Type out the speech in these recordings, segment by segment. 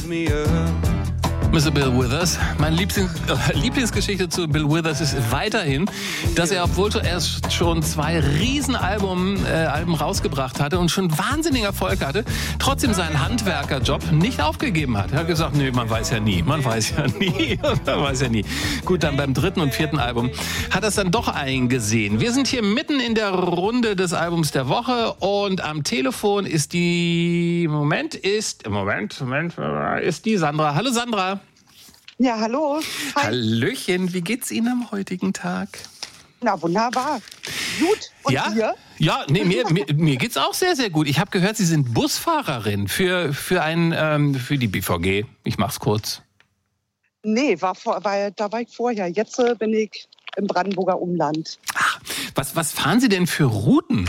Mr. Bill Withers. Meine Lieblingsgeschichte zu Bill Withers ist weiterhin, dass er, obwohl er schon 2 Riesenalben rausgebracht hatte und schon wahnsinnigen Erfolg hatte, trotzdem seinen Handwerkerjob nicht aufgegeben hat. Er hat gesagt, nee, man weiß ja nie. Gut, dann beim 3. und 4. Album hat er es dann doch eingesehen. Wir sind hier mitten in der Runde des Albums der Woche und am Telefon ist die Sandra. Hallo Sandra. Ja, hallo. Hi. Hallöchen, wie geht's Ihnen am heutigen Tag? Na, wunderbar. Gut. Und ja? dir? Ja, nee, mir geht's auch sehr, sehr gut. Ich habe gehört, Sie sind Busfahrerin für die BVG. Ich mach's kurz. Nee, da war ich vorher. Jetzt bin ich im Brandenburger Umland. Ach, was fahren Sie denn für Routen?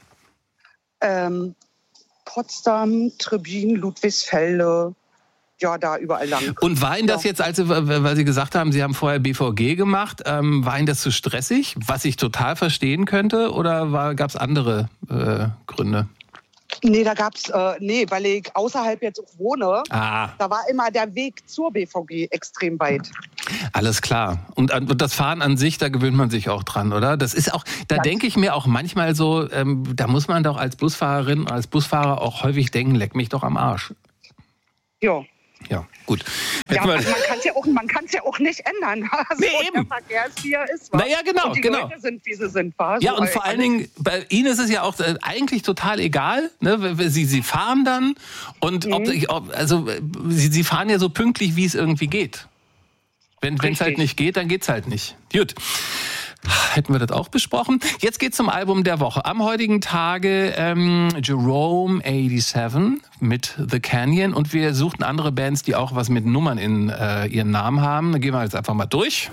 Potsdam, Trebin, Ludwigsfelde. Ja, da überall lang. Und war Ihnen das jetzt, weil Sie gesagt haben, Sie haben vorher BVG gemacht, war Ihnen das zu stressig, was ich total verstehen könnte, oder gab es andere Gründe? Nee, weil ich außerhalb jetzt auch wohne. Da war immer der Weg zur BVG extrem weit. Alles klar. Und das Fahren an sich, da gewöhnt man sich auch dran, oder? Das ist auch, da denke ich mir auch manchmal so, da muss man doch als Busfahrerin, als Busfahrer auch häufig denken, leck mich doch am Arsch. Ja. Ja, gut. Ja, man kann es ja auch nicht ändern. Also nee, eben. Der Verkehr ist, wie er ist. Was? Naja, genau. Und die Leute sind, wie sie sind. Was? Ja, und vor allen Dingen, bei Ihnen ist es ja auch eigentlich total egal. Ne? Sie fahren dann und Sie fahren ja so pünktlich, wie es irgendwie geht. Wenn es halt nicht geht, dann geht's halt nicht. Gut. Hätten wir das auch besprochen. Jetzt geht's zum Album der Woche. Am heutigen Tage Jerome 87 mit The Canyon. Und wir suchten andere Bands, die auch was mit Nummern in ihren Namen haben. Da gehen wir jetzt einfach mal durch.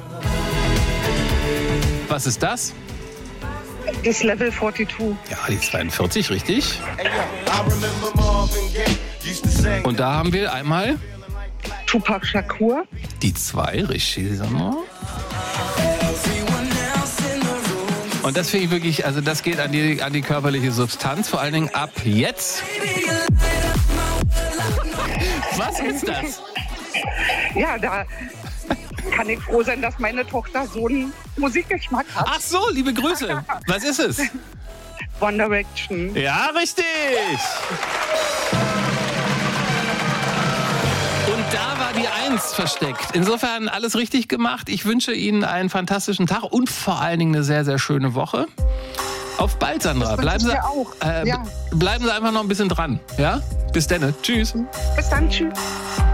Was ist das? Das Level 42. Ja, die 42, richtig. Und da haben wir einmal Tupac Shakur. Die 2, richtig. Und das finde ich wirklich, also das geht an die körperliche Substanz, vor allen Dingen ab jetzt. Was ist das? Ja, da kann ich froh sein, dass meine Tochter so einen Musikgeschmack hat. Ach so, liebe Grüße. Was ist es? One Direction. Ja, richtig. Und da war die 1 versteckt. Insofern alles richtig gemacht. Ich wünsche Ihnen einen fantastischen Tag und vor allen Dingen eine sehr, sehr schöne Woche. Auf bald, Sandra. Bleiben Sie einfach noch ein bisschen dran. Ja? Bis dann. Tschüss. Bis dann. Tschüss.